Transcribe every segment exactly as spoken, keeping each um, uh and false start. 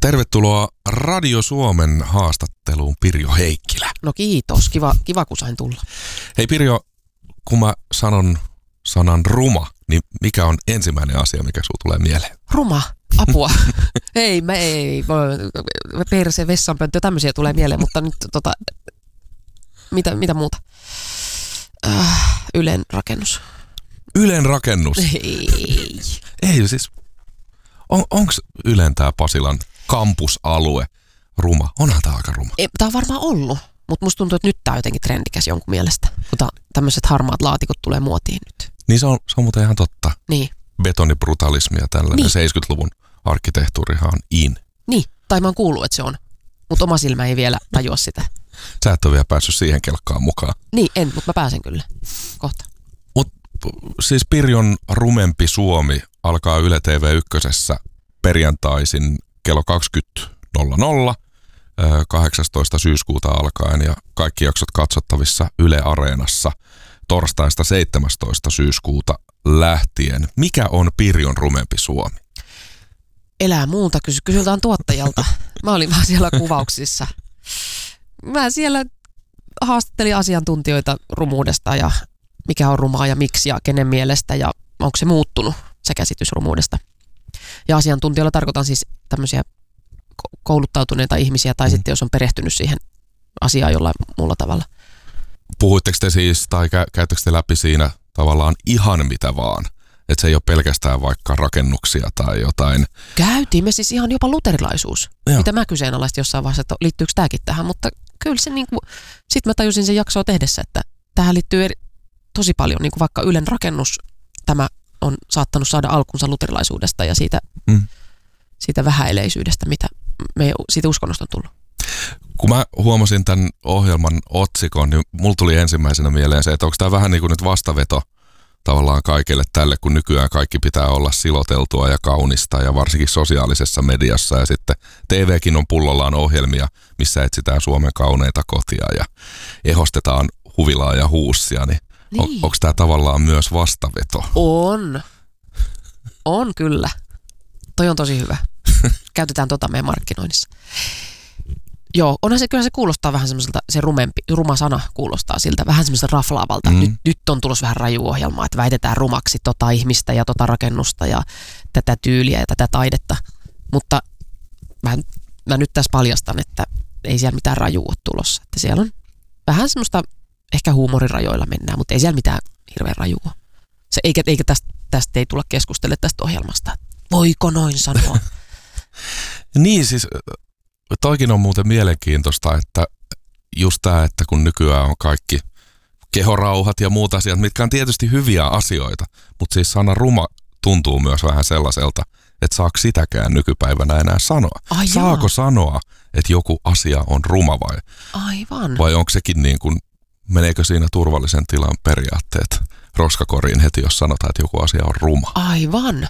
Tervetuloa Radio Suomen haastatteluun, Pirjo Heikkilä. No kiitos, kiva, kiva kun sain tulla. Hei Pirjo, kun mä sanon sanan ruma, niin mikä on ensimmäinen asia, mikä sulla tulee mieleen? Ruma, apua. Ei, mä ei, perse, vessanpönttö, tämmöisiä tulee mieleen, mutta nyt tota, mitä, mitä muuta? Äh, Ylen rakennus. Ylen rakennus? Ei. Ei siis, on, onks Ylen tää Pasilan kampusalue ruma? Onhan tää aika ruma. Ei, tää on varmaan ollut, mutta musta tuntuu, että nyt tää on jotenkin trendikäs jonkun mielestä, kun tämmöiset harmaat laatikot tulee muotiin nyt. Niin se on, se on muuten ihan totta. Niin. Betonibrutalismi ja tällainen niin. seitsemänkymmentäluvun arkkitehtuurihan on in. Niin, tai mä oon kuullut, että se on, mutta oma silmä ei vielä tajua sitä. Sä et ole vielä päässyt siihen kelkkaan mukaan. Niin, en, mutta mä pääsen kyllä. Kohta. Mut siis Pirjon rumempi Suomi alkaa Yle T V ykkösessä perjantaisin kello kaksikymmentä nolla nolla kahdeksastoista syyskuuta alkaen ja kaikki jaksot katsottavissa Yle Areenassa torstaista seitsemästoista syyskuuta lähtien. Mikä on Pirjon rumempi Suomi? Elää muuta, kysy, kysytään tuottajalta. Mä olin vaan siellä kuvauksissa. Mä siellä haastattelin asiantuntijoita rumuudesta ja mikä on rumaa ja miksi ja kenen mielestä ja onko se muuttunut se käsitys rumuudesta. Ja asiantuntijoilla tarkoitan siis tämmöisiä kouluttautuneita ihmisiä tai mm. sitten jos on perehtynyt siihen asiaan jollain muulla tavalla. Puhuitteko te siis tai kä- käyttekö te läpi siinä tavallaan ihan mitä vaan? Että se ei ole pelkästään vaikka rakennuksia tai jotain. Käytiin me siis ihan jopa luterilaisuus. Joo. Mitä mä kyseenalaistin jossain vaiheessa, että liittyykö tämäkin tähän, mutta kyllä se niinku, sit mä tajusin sen jaksoa tehdessä, että tähän liittyy eri, tosi paljon, niin kuin vaikka Ylen rakennus, tämä on saattanut saada alkunsa luterilaisuudesta ja siitä, mm. siitä vähäileisyydestä, mitä me siitä uskonnosta on tullut. Kun mä huomasin tämän ohjelman otsikon, niin mulla tuli ensimmäisenä mieleen se, että onko tämä vähän niin kuin nyt vastaveto tavallaan kaikille tälle, kun nykyään kaikki pitää olla siloteltua ja kaunista ja varsinkin sosiaalisessa mediassa ja sitten T V:kin on pullollaan ohjelmia, missä etsitään Suomen kauneita kotia ja ehostetaan huvilaa ja huussia, niin, niin. On, onko tämä tavallaan myös vastaveto? On. On kyllä. Toi on tosi hyvä. Käytetään tota meidän markkinoinnissa. Joo, onhan se, kyllä se kuulostaa vähän semmoiselta, se rumempi, ruma sana kuulostaa siltä, vähän semmoiselta raflaavalta. Mm. Nyt, nyt on tulossa vähän rajuohjelmaa, että väitetään rumaksi tota ihmistä ja tota rakennusta ja tätä tyyliä ja tätä taidetta. Mutta mä, mä nyt tässä paljastan, että ei siellä mitään rajua ole tulossa. Että siellä on vähän semmoista, ehkä huumorirajoilla mennään, mutta ei siellä mitään hirveän rajua. Se, eikä eikä tästä, tästä ei tulla keskustelemaan tästä ohjelmasta. Voiko noin sanoa? Niin siis... Toikin on muuten mielenkiintoista, että just tämä, että kun nykyään on kaikki kehorauhat ja muut asiat, mitkä on tietysti hyviä asioita, mutta siis sana ruma tuntuu myös vähän sellaiselta, että saako sitäkään nykypäivänä enää sanoa. Ai Saako jaa. sanoa, että joku asia on ruma vai? Aivan. Vai onko sekin niin kuin, meneekö siinä turvallisen tilan periaatteet roskakoriin heti, jos sanotaan, että joku asia on ruma? Aivan.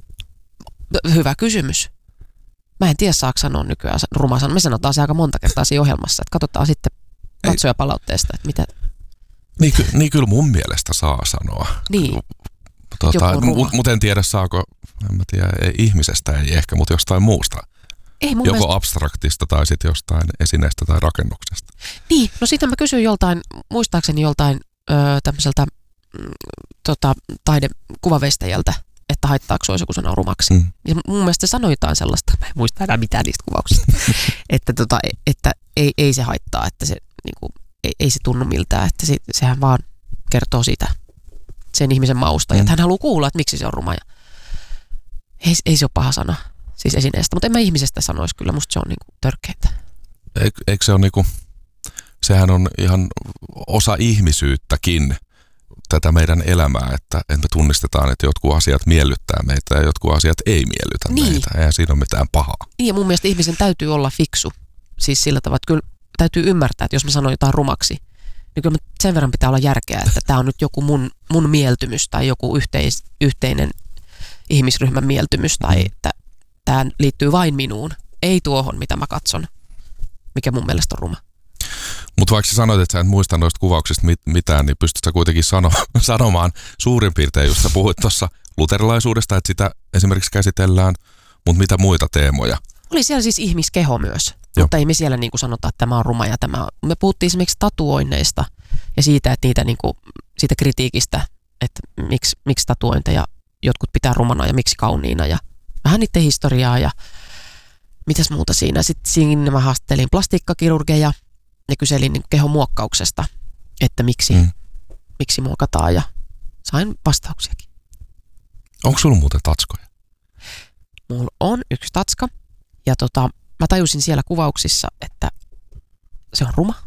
Hyvä kysymys. Mä en tiedä, saako sanoa nykyään ruma sana. Me sanotaan se aika monta kertaa siinä ohjelmassa, että katsotaan sitten katsojapalautteesta, että mitä... Niin, ky- niin kyllä mun mielestä saa sanoa. Niin, tota, Mutta mut en tiedä saako, en mä tiedä, ei, ihmisestä ei ehkä, mutta jostain muusta. Ei mun Joko mielestä... abstraktista tai sitten jostain esineestä tai rakennuksesta. Niin, no sitten mä kysyin joltain, muistaakseni joltain öö, tämmöiseltä mm, tota, taidekuvaveistäjältä, että haittaako se olisi joku sana rumaksi. Mm. Ja mun mielestä se sanoi jotain sellaista, mä en muista enää mitään niistä kuvauksista, että, tota, että ei, ei se haittaa, että se, niin kuin, ei, ei se tunnu miltään, että se, sehän vaan kertoo siitä sen ihmisen mausta. Mm. Ja että hän haluaa kuulla, että miksi se on ruma. Ja ei, ei se ole paha sana, siis esineestä, mutta en mä ihmisestä sanoisi kyllä, musta se on niin kuin törkeintä. Eikö, eikö se ole niin kuin, sehän on ihan osa ihmisyyttäkin, tätä meidän elämää, että, että me tunnistetaan, että jotkut asiat miellyttää meitä ja jotkut asiat ei miellytä niin. meitä. Eihän siinä ole mitään pahaa. Niin ja mun mielestä ihmisen täytyy olla fiksu. Siis sillä tavalla, että kyllä täytyy ymmärtää, että jos mä sanon jotain rumaksi, niin kyllä sen verran pitää olla järkeä, että tämä on nyt joku mun, mun mieltymys tai joku yhteis, yhteinen ihmisryhmän mieltymys tai mm. että tämä liittyy vain minuun, ei tuohon, mitä mä katson, mikä mun mielestä on ruma. Mutta vaikka sä sanoit, että sä et muista noista kuvauksista mit- mitään, niin pystyt sä kuitenkin sano- sanomaan suurin piirtein, just sä puhuit tuossa luterilaisuudesta, että sitä esimerkiksi käsitellään, mutta mitä muita teemoja oli siellä siis ihmiskeho myös, Joo. mutta ei me siellä niin kuin sanota, että tämä on ruma ja tämä on. Me puhuttiin esimerkiksi tatuoinneista ja siitä, että niitä niin kuin, siitä kritiikistä, että miksi, miksi tatuointeja jotkut pitää rumana ja miksi kauniina ja vähän niiden historiaa ja mitäs muuta siinä. Sitten siinä mä haastattelin plastiikkakirurgeja ja kyselin niin kehon muokkauksesta, että miksi, mm. miksi muokataan ja sain vastauksiakin. Onko sulla muuten tatskoja? Mulla on yksi tatska ja tota, mä tajusin siellä kuvauksissa, että se on ruma.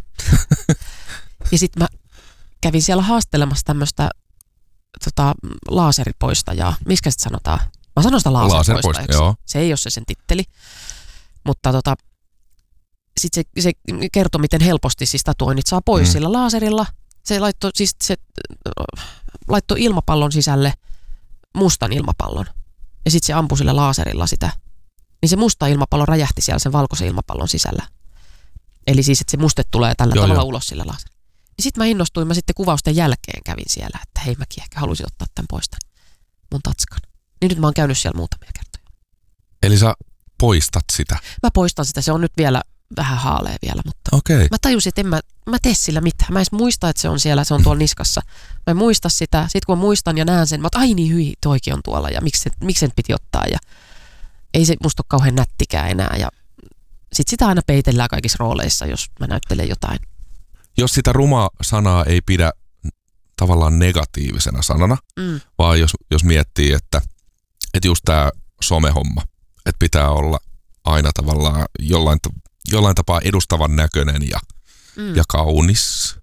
Ja sitten mä kävin siellä haastelemassa tämmöistä tota, laaseripoistajaa. Miskä sitä sanotaan? Mä sanon sitä laaseripoistajaksi. Joo. Se ei ole se sen titteli. Mutta tota, sitten se, se kertoi, miten helposti siis tatuoinnit saa pois mm. sillä laaserilla. Se laittoi, siis se, laittoi ilmapallon sisälle mustan ilmapallon. Ja sitten se ampui sillä laaserilla sitä. Niin se musta ilmapallo räjähti siellä sen valkoisen ilmapallon sisällä. Eli siis, että se muste tulee tällä joo, tavalla jo. ulos sillä laaserilla. Niin sitten mä innostuin, mä sitten kuvausten jälkeen kävin siellä, että hei mäkin ehkä haluaisin ottaa tämän pois tämän mun tatskan. Niin nyt mä oon käynyt siellä muutamia kertoja. Eli sä poistat sitä? Mä poistan sitä, se on nyt vielä vähän haalea vielä, mutta okay. Mä tajusin, että en mä, mä tee sillä mitään. Mä en muista, että se on siellä, se on tuolla niskassa. Mä en muista sitä, sit kun mä muistan ja näen sen, mä oon, ai niin hyi, toikin on tuolla ja miksi, miksi sen piti ottaa ja ei se musta ole kauhean nättikään enää ja sit sitä aina peitellään kaikissa rooleissa, jos mä näyttelen jotain. Jos sitä ruma-sanaa ei pidä tavallaan negatiivisena sanana, mm. vaan jos, jos miettii, että, että just tämä somehomma, että pitää olla aina tavallaan jollain, jollain tapaa edustavan näköinen ja, mm. ja kaunis,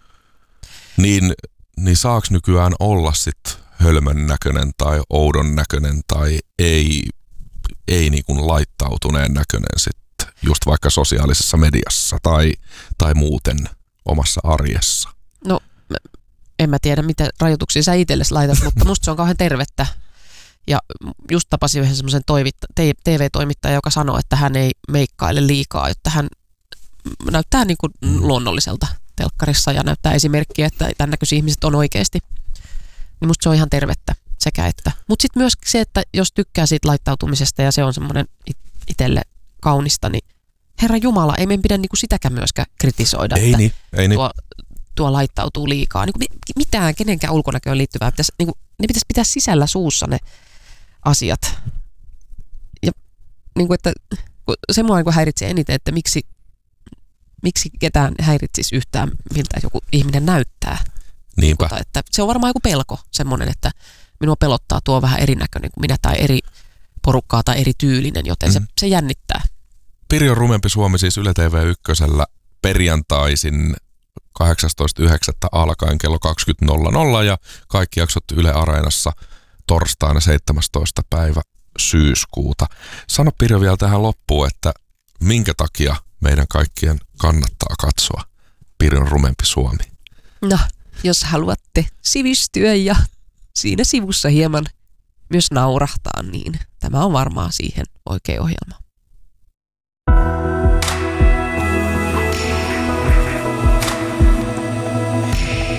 niin, niin saaks nykyään olla sitten hölmön näköinen tai oudon näköinen tai ei, ei niin kuin laittautuneen näköinen sitten just vaikka sosiaalisessa mediassa tai, tai muuten omassa arjessa? No, en mä tiedä, mitä rajoituksia sä itsellesi laitat, mutta musta se on kauhean tervettä. Ja just tapasin yhden semmoisen T V-toimittajan, joka sanoi, että hän ei meikkaile liikaa, että hän näyttää niin kuin luonnolliselta telkkarissa ja näyttää esimerkkiä, että tämän näköisiä ihmiset on oikeasti. Niin musta se on ihan tervettä sekä että. Mutta sitten myös se, että jos tykkää siitä laittautumisesta ja se on semmoinen itselle kaunista, niin Herra Jumala, ei meidän pidä niinku sitäkään myöskään kritisoida, ei että niin, ei tuo, tuo laittautuu liikaa. Niinku mitään kenenkään ulkonäköön liittyvää. Pitäisi, niinku, ne pitäisi pitää sisällä suussa ne asiat. Ja niinku, että se mua niinku häiritsee eniten, että miksi, miksi ketään häiritsisi yhtään, miltä joku ihminen näyttää. Niinpä. Mutta, että se on varmaan joku pelko, semmoinen, että minua pelottaa tuo vähän erinäköinen kuin minä tai eri porukkaa tai eri tyylinen, joten mm. se, se jännittää. Pirjo Rumempi Suomi siis Yle T V ykkösellä perjantaisin kahdeksastoista yhdeksättä alkaen kello kaksikymmentä nolla nolla ja kaikki jaksot Yle Areenassa torstaina seitsemästoista päivä syyskuuta. Sano Pirjo vielä tähän loppuun, että minkä takia meidän kaikkien kannattaa katsoa Pirjon Rumempi Suomi? No, jos haluatte sivistyä ja siinä sivussa hieman myös naurahtaa, niin tämä on varmaan siihen oikea ohjelma.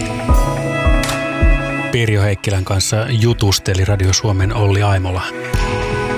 Pirjo Heikkilän kanssa jutusteli Radio Suomen Olli Aimola.